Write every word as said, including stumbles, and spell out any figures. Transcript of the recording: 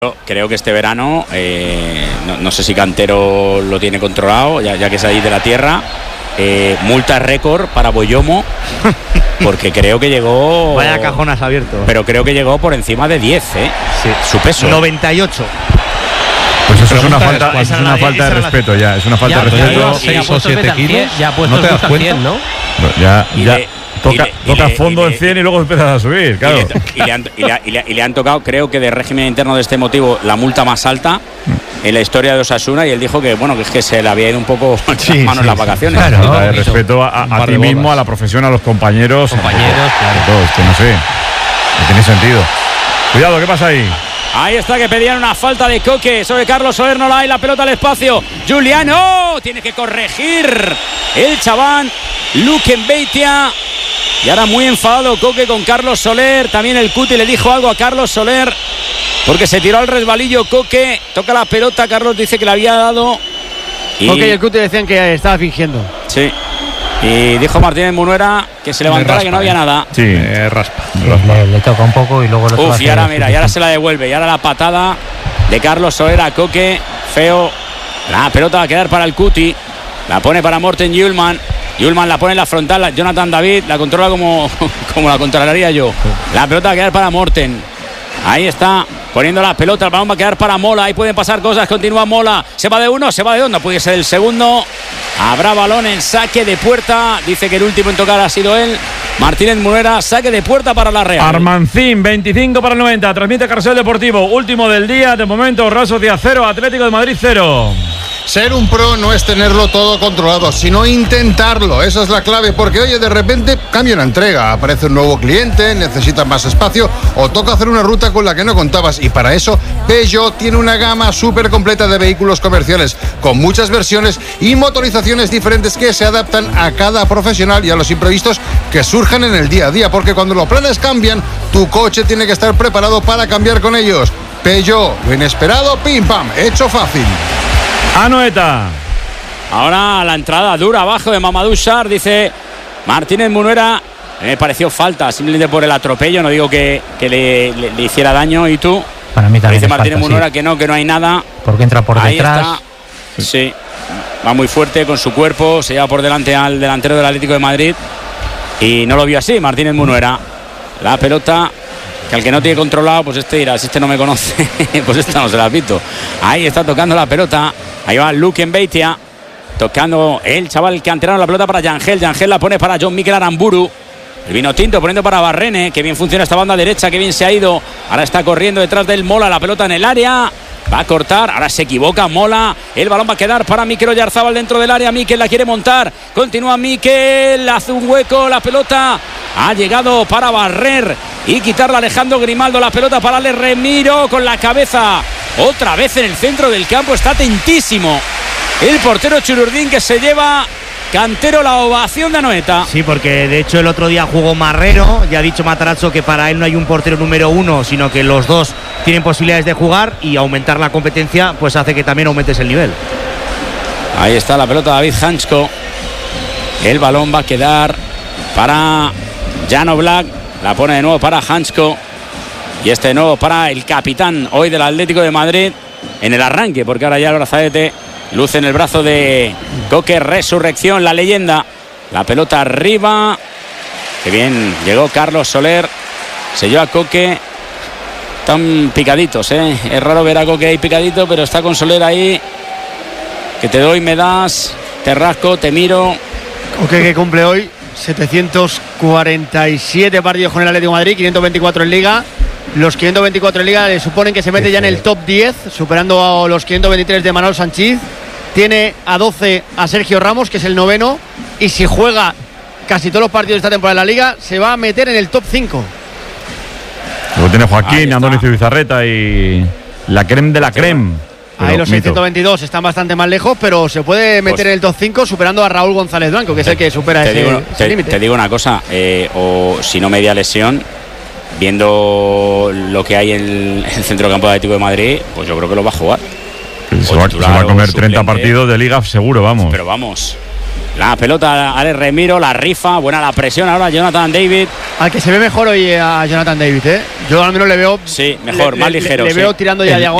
Creo que este verano, eh, no, no sé si Cantero lo tiene controlado, ya, ya que es ahí de la tierra, eh, multa récord para Boyomo, porque creo que llegó... Vaya cajón has abierto. Pero creo que llegó por encima de diez, ¿eh? Sí. Su peso. noventa y ocho. Pues eso es una falta, es una falta de respeto ya, es una falta de respeto. seis o siete kilos, ya no te das cuenta, cien, ¿no? Ya, Y ya. le- Toca, y le- toca y le- fondo y en le- cien y luego empiezas a subir, claro. Y, le, y, le han, y, le, y, le, y le han tocado, creo que de régimen interno de este motivo, la multa más alta en la historia de Osasuna, y él dijo que bueno, que es que se le había ido un poco Sí, las manos sí, las sí. vacaciones. Claro, ¿no? falta de Poquito. respeto a, Un a par ti de mismo, bodas. a la profesión, a los compañeros. Compañeros, claro. A todos, que no sé. No tiene sentido. Cuidado, ¿qué pasa ahí? Ahí está, que pedían una falta de Coque sobre Carlos Soler, no la hay, la pelota al espacio. Juliano tiene que corregir el chaval Luque Beitia. Y ahora muy enfadado Coque con Carlos Soler. También el Cuti le dijo algo a Carlos Soler porque se tiró al resbalillo. Coque toca la pelota, Carlos dice que le había dado. Y, Porque y el Cuti decían que estaba fingiendo. sí. Y dijo Martínez Munuera que se levantara, raspa, que no había eh. nada. Sí. Eh, raspa. Le, le toca un poco y luego el otro Uf, hace y ahora el mira, y ahora se la devuelve. Y ahora la patada de Carlos Soler a Coque. Feo. La pelota va a quedar para el Cuti. La pone para Morten Hjulmand. Hjulmand la pone en la frontal. Jonathan David la controla como, como la controlaría yo. La pelota va a quedar para Morten. Ahí está, poniendo la pelota. El balón va a quedar para Mola. Ahí pueden pasar cosas. Continúa Mola. Se va de uno, se va de dos. No puede ser el segundo. Habrá balón en saque de puerta. Dice que el último en tocar ha sido él. Martínez Munuera, saque de puerta para la Real. Armancín, veinticinco para el noventa. Transmite Carrusel Deportivo. Último del día. De momento, Real Sociedad cero, Atlético de Madrid cero. Ser un pro no es tenerlo todo controlado, sino intentarlo. Esa es la clave, porque oye, de repente cambia una entrega, aparece un nuevo cliente, necesitas más espacio o toca hacer una ruta con la que no contabas. Y para eso, Peugeot tiene una gama súper completa de vehículos comerciales, con muchas versiones y motorizaciones diferentes que se adaptan a cada profesional y a los imprevistos que surjan en el día a día, porque cuando los planes cambian, tu coche tiene que estar preparado para cambiar con ellos. Peugeot, lo inesperado, pim pam, hecho fácil. Anoeta. Ahora la entrada dura abajo de Mamadou Sarr, dice Martínez Munuera. Me pareció falta, simplemente por el atropello. No digo que, que le, le, le hiciera daño. ¿Y tú? Para mí también Dice es Martínez falta, Munuera sí. que no, que no hay nada. Porque entra por Ahí detrás. está. Sí, va muy fuerte con su cuerpo. Se lleva por delante al delantero del Atlético de Madrid. Y no lo vio así Martínez Munuera. La pelota, que al que no tiene controlado, pues este dirá, si este no me conoce, pues esta no se la ha visto. Ahí está tocando la pelota. Ahí va Luque Beitia. Tocando el chaval que han tirado la pelota para Yangel. Yangel la pone para John Mikel Aramburu. El vino tinto poniendo para Barrene. Que bien funciona esta banda derecha, que bien se ha ido. Ahora está corriendo detrás del Mola. La pelota en el área. Va a cortar, ahora se equivoca Mola. El balón va a quedar para Mikel Oyarzabal dentro del área. Mikel la quiere montar. Continúa Mikel, hace un hueco. La pelota ha llegado para barrer y quitarla Alejandro Grimaldo. La pelota para Ale Remiro con la cabeza. Otra vez en el centro del campo. Está tentísimo el portero Chururdín, que se lleva Cantero la ovación de Anoeta. Sí, porque de hecho el otro día jugó Marrero. Ya ha dicho Matarazzo que para él no hay un portero número uno, sino que los dos tienen posibilidades de jugar, y aumentar la competencia pues hace que también aumentes el nivel. Ahí está la pelota David Hansko. El balón va a quedar para Jan Oblak. La pone de nuevo para Hansko. Y este de nuevo para el capitán hoy del Atlético de Madrid en el arranque, porque ahora ya el brazalete luce en el brazo de Coque. Resurrección, la leyenda. La pelota arriba. Que bien llegó Carlos Soler. Se lleva a Coque. Están picaditos, ¿eh? Es raro ver a Coque ahí picadito, pero está con Soler ahí. Que te doy, me das, te rasco, te miro. Coque, que cumple hoy setecientos cuarenta y siete partidos con el Atlético de Madrid, quinientos veinticuatro en Liga. Los quinientos veinticuatro en Liga le suponen que se mete ya en el top diez, superando a los quinientos veintitrés de Manuel Sanchís. Tiene a doce a Sergio Ramos, que es el noveno, y si juega casi todos los partidos de esta temporada en la Liga, se va a meter en el top cinco. Luego tiene Joaquín, Andoni Zubizarreta y la creme de la creme. Ahí los seiscientos veintidós están bastante más lejos, pero se puede meter Pues, en el top cinco, superando a Raúl González Blanco, que es el que supera te ese, digo, ese te, límite. te digo una cosa, eh, o si no media lesión, viendo lo que hay en el centro campo de Atlético de Madrid, pues yo creo que lo va a jugar. Se va, se va a comer treinta partidos de Liga seguro, vamos. Pero vamos, La pelota al Remiro, la rifa, buena la presión ahora Jonathan David. Al que se ve mejor hoy a Jonathan David, ¿eh? Yo al menos le veo. Sí, mejor, le, más le, ligero. Le, le sí. veo tirando ya El- diagonal.